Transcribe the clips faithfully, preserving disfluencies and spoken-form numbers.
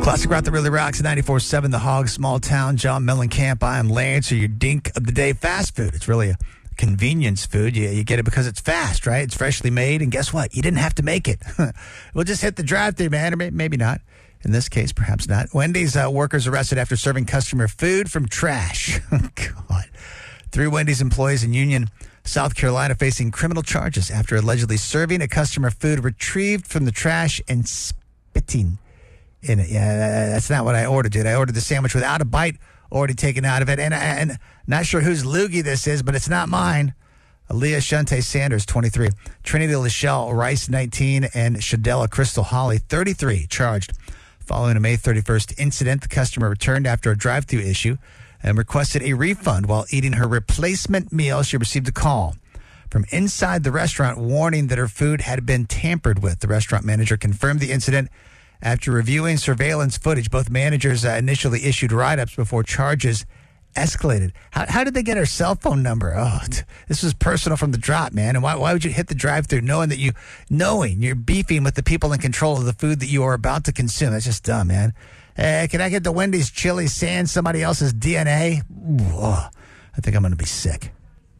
Classic rock that really rocks. ninety-four point seven The Hog, Small Town. John Mellencamp. I am Lance, or your dink of the day. Fast food. It's really a convenience food. You, you get it because it's fast, right? It's freshly made, and guess what? You didn't have to make it. We'll just hit the drive-thru, man, or maybe not. In this case, perhaps not. Wendy's uh, workers arrested after serving customer food from trash. God. Three Wendy's employees in Union, South Carolina, facing criminal charges after allegedly serving a customer food retrieved from the trash and spitting in it. Yeah, that's not what I ordered, dude. I ordered the sandwich without a bite already taken out of it. And, and not sure whose loogie this is, but it's not mine. Aaliyah Shante Sanders, twenty-three. Trinity Lachelle Rice, nineteen. And Shadella Crystal Holly, thirty-three, charged. Following a May thirty-first incident, the customer returned after a drive-thru issue and requested a refund while eating her replacement meal. She received a call from inside the restaurant warning that her food had been tampered with. The restaurant manager confirmed the incident after reviewing surveillance footage. Both managers uh, initially issued write-ups before charges escalated. How, how did they get her cell phone number? Oh, t- this was personal from the drop, man. And why, why would you hit the drive-thru knowing that you, knowing you're beefing with the people in control of the food that you are about to consume? That's just dumb, man. Hey, can I get the Wendy's chili sans somebody else's D N A? Ooh, oh, I think I'm going to be sick.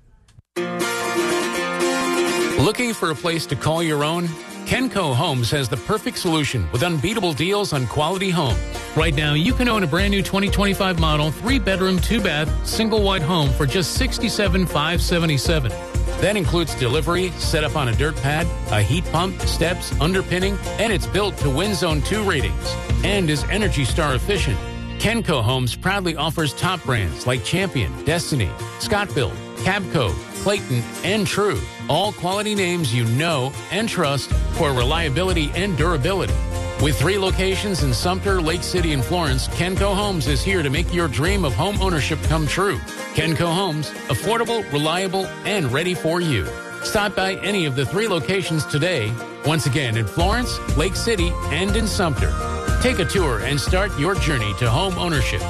Looking for a place to call your own? Kenco Homes has the perfect solution with unbeatable deals on quality homes. Right now, you can own a brand new twenty twenty-five model, three-bedroom, two-bath, single-wide home for just sixty-seven thousand five hundred seventy-seven dollars. That includes delivery, set up on a dirt pad, a heat pump, steps, underpinning, and it's built to Win Zone two ratings and is Energy Star efficient. Kenco Homes proudly offers top brands like Champion, Destiny, Scott-Built, Cabco, Clayton, and True. All quality names you know and trust for reliability and durability. With three locations in Sumter, Lake City, and Florence, Kenco Homes is here to make your dream of home ownership come true. Kenco Homes, affordable, reliable, and ready for you. Stop by any of the three locations today. Once again, in Florence, Lake City, and in Sumter. Take a tour and start your journey to home ownership.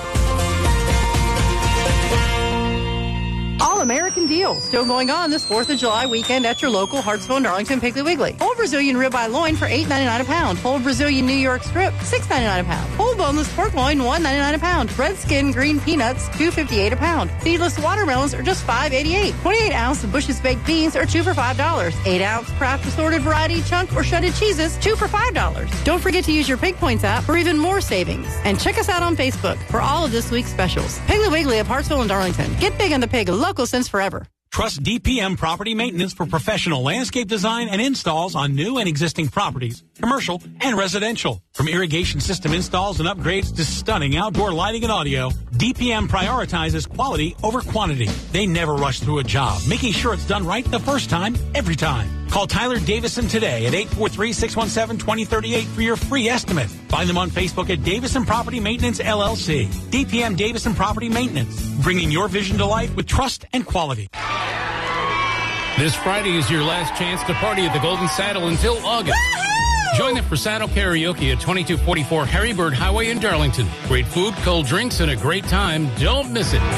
All-American deal. Still going on this fourth of July weekend at your local Hartsville and Darlington Piggly Wiggly. Whole Brazilian ribeye loin for eight ninety-nine a pound. Whole Brazilian New York strip, six ninety-nine a pound. Whole boneless pork loin, one ninety-nine a pound. Red skin green peanuts, two fifty-eight a pound. Seedless watermelons are just five eighty-eight. twenty-eight ounce of Bush's baked beans are two for five dollars. eight ounce Kraft assorted variety chunk or shredded cheeses, two for five dollars. Don't forget to use your Pig Points app for even more savings. And check us out on Facebook for all of this week's specials. Piggly Wiggly of Hartsville and Darlington. Get big on the pig, local since forever. Trust D P M Property Maintenance for professional landscape design and installs on new and existing properties, commercial and residential. From irrigation system installs and upgrades to stunning outdoor lighting and audio, D P M prioritizes quality over quantity. They never rush through a job, making sure it's done right the first time, every time. Call Tyler Davison today at eight four three, six one seven, two zero three eight for your free estimate. Find them on Facebook at Davison Property Maintenance, L L C. D P M Davison Property Maintenance, bringing your vision to life with trust and quality. This Friday is your last chance to party at the Golden Saddle until August. Woo-hoo! Join them for Saddle Karaoke at twenty-two forty-four Harry Bird Highway in Darlington. Great food, cold drinks, and a great time. Don't miss it.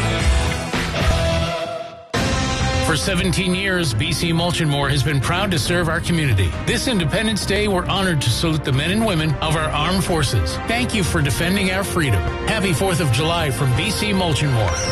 For seventeen years, B C Mulch and More has been proud to serve our community. This Independence Day, we're honored to salute the men and women of our armed forces. Thank you for defending our freedom. Happy fourth of July from B C Mulch and More.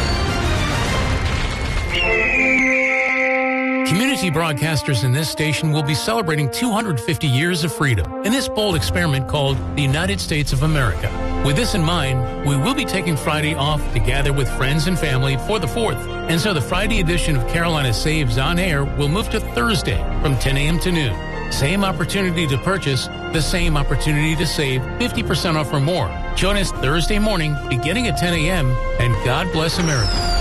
Community broadcasters in this station will be celebrating two hundred fifty years of freedom in this bold experiment called the United States of America. With this in mind, we will be taking Friday off to gather with friends and family for the fourth. And so the Friday edition of Carolina Saves on Air will move to Thursday from ten a.m. to noon. Same opportunity to purchase, the same opportunity to save fifty percent off or more. Join us Thursday morning beginning at ten a.m. and God bless America.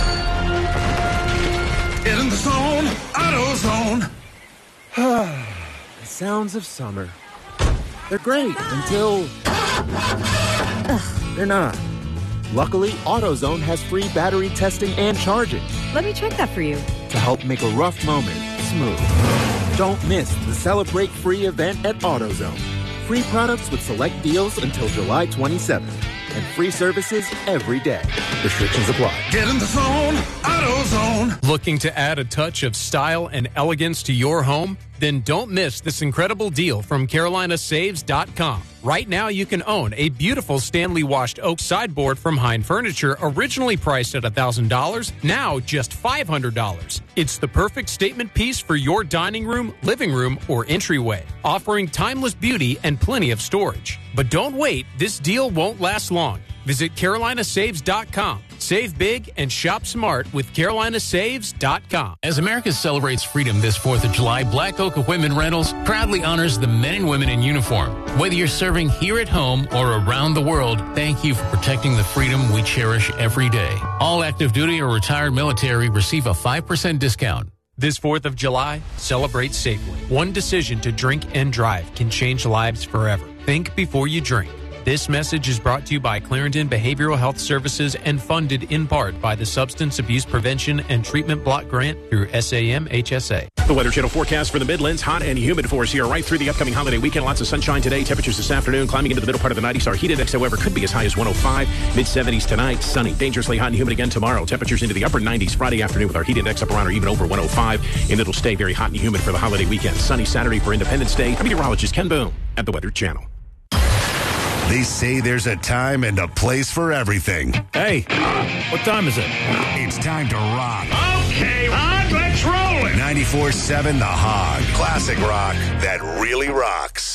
Get in the zone, AutoZone. The sounds of summer. They're great until they're not. Luckily, AutoZone has free battery testing and charging Let me check that for you. to help make a rough moment smooth. Don't miss the Celebrate Free event at AutoZone. Free products with select deals until July twenty-seventh. And free services every day. Restrictions apply. Get in the zone, AutoZone. Looking to add a touch of style and elegance to your home? Then don't miss this incredible deal from Carolina Saves dot com. Right now, you can own a beautiful Stanley washed oak sideboard from Hine Furniture, originally priced at one thousand dollars, now just five hundred dollars. It's the perfect statement piece for your dining room, living room, or entryway, offering timeless beauty and plenty of storage. But don't wait, this deal won't last long. Visit Carolina Saves dot com. Save big and shop smart with Carolina Saves dot com. As America celebrates freedom this fourth of July, Black Oak Equipment Rentals proudly honors the men and women in uniform. Whether you're serving here at home or around the world, thank you for protecting the freedom we cherish every day. All active duty or retired military receive a five percent discount. This fourth of July, celebrate safely. One decision to drink and drive can change lives forever. Think before you drink. This message is brought to you by Clarendon Behavioral Health Services and funded in part by the Substance Abuse Prevention and Treatment Block Grant through S A M H S A. The Weather Channel forecast for the Midlands, hot and humid for us here right through the upcoming holiday weekend. Lots of sunshine today. Temperatures this afternoon climbing into the middle part of the nineties. Our heat index, however, could be as high as one oh five. mid seventies tonight. Sunny. Dangerously hot and humid again tomorrow. Temperatures into the upper nineties Friday afternoon with our heat index up around or even over one oh five. And it'll stay very hot and humid for the holiday weekend. Sunny Saturday for Independence Day. I'm meteorologist Ken Boone at the Weather Channel. They say there's a time and a place for everything. Hey, what time is it? It's time to rock. Okay, Hog, let's roll it. ninety-four seven The Hog. Classic rock that really rocks.